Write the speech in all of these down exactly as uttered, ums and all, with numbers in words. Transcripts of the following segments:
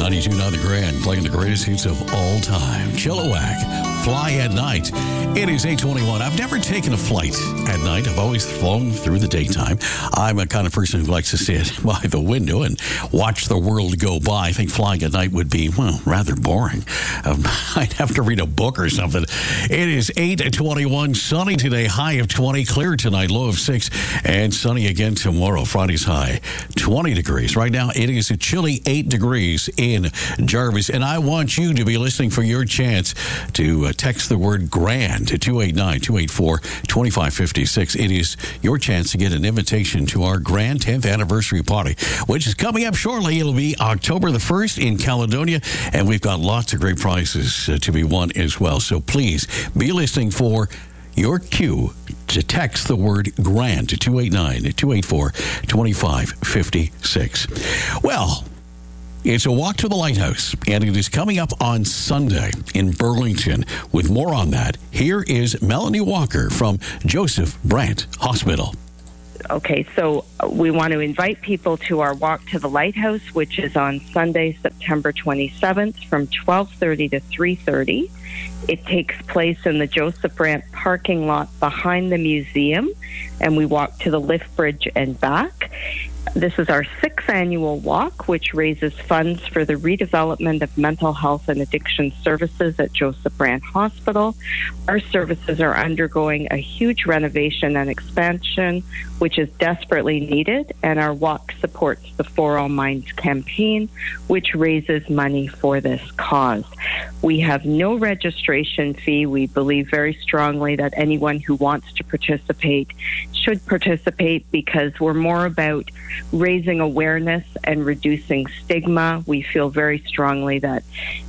ninety-two point nine The Grand, playing the greatest hits of all time. Chilliwack, Fly at Night. It is eight twenty-one. I've never taken a flight at night. I've always flown through the daytime. I'm a kind of person who likes to sit by the window and watch the world go by. I think flying at night would be, well, rather boring. Um, I'd have to read a book or something. It is eight twenty-one. Sunny today, high of twenty. Clear tonight, low of six. And sunny again tomorrow. Friday's high, twenty degrees. Right now, it is a chilly eight degrees in Jarvis. And I want you to be listening for your chance to uh, text the word GRAND to two eight nine, two eight four, two five five six. It is your chance to get an invitation to our grand tenth anniversary party, which is coming up shortly. It'll be October the first in Caledonia, and we've got lots of great prizes uh, to be won as well. So please be listening for your cue to text the word GRAND to two eight nine, two eight four, two five five six. Well, it's a walk to the lighthouse, and it is coming up on Sunday in Burlington. With more on that, here is Melanie Walker from Joseph Brant Hospital. Okay, so we want to invite people to our Walk to the Lighthouse, which is on Sunday, September twenty-seventh from twelve thirty to three thirty. It takes place in the Joseph Brant parking lot behind the museum, and we walk to the lift bridge and back. This is our sixth annual walk, which raises funds for the redevelopment of mental health and addiction services at Joseph Brant Hospital. Our services are undergoing a huge renovation and expansion, which is desperately needed, and our walk supports the For All Minds campaign, which raises money for this cause. We have no registration fee. We believe very strongly that anyone who wants to participate should participate, because we're more about raising awareness and reducing stigma. We feel very strongly that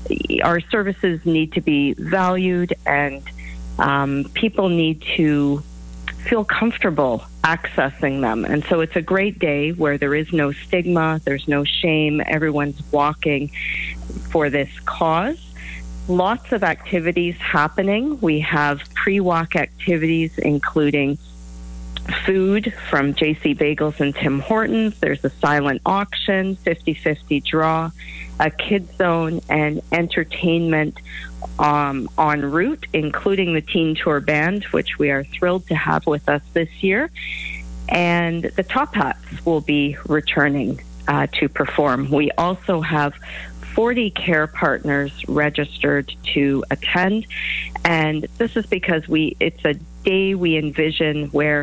our services need to be valued, and um, people need to feel comfortable accessing them. And so it's a great day where there is no stigma, there's no shame, everyone's walking for this cause. Lots of activities happening. We have pre-walk activities, including food from J C Bagels and Tim Hortons. There's a silent auction, fifty-fifty draw, a kids zone, and entertainment um, en route, including the Teen Tour Band, which we are thrilled to have with us this year. And the Top Hats will be returning uh, to perform. We also have forty care partners registered to attend, and this is because we it's a day we envision where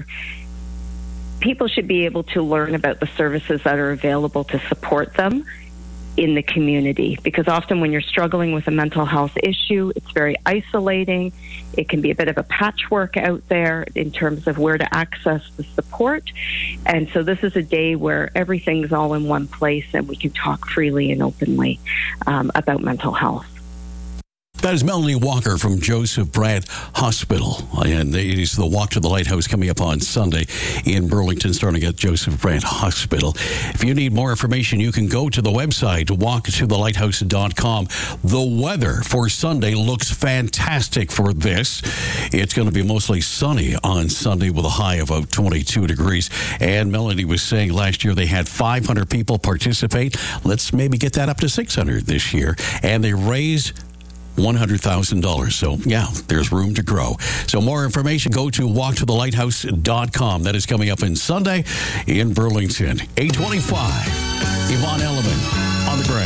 people should be able to learn about the services that are available to support them in the community, because often when you're struggling with a mental health issue, it's very isolating. It can be a bit of a patchwork out there in terms of where to access the support. And so this is a day where everything's all in one place and we can talk freely and openly um, about mental health. That is Melanie Walker from Joseph Brant Hospital. And it is the Walk to the Lighthouse coming up on Sunday in Burlington, starting at Joseph Brant Hospital. If you need more information, you can go to the website, walk to the lighthouse dot com. The weather for Sunday looks fantastic for this. It's going to be mostly sunny on Sunday with a high of about twenty-two degrees. And Melanie was saying last year they had five hundred people participate. Let's maybe get that up to six hundred this year. And they raised one hundred thousand dollars. So, yeah, there's room to grow. So, more information, go to walk to the lighthouse dot com. That is coming up on Sunday in Burlington. eight twenty-five, Yvonne Elliman.